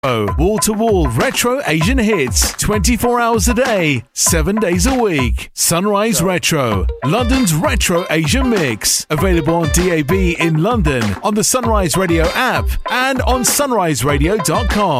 Wall-to-wall retro Asian hits, 24 hours a day, 7 days a week. Sunrise Retro, London's retro Asian mix. Available on DAB in London, on the Sunrise Radio app, and on sunriseradio.com.